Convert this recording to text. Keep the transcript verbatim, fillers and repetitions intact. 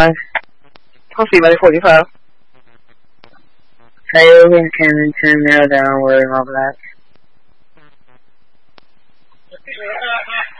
Possibly by forty-five. Fail in Kennington, narrow down, worry about that.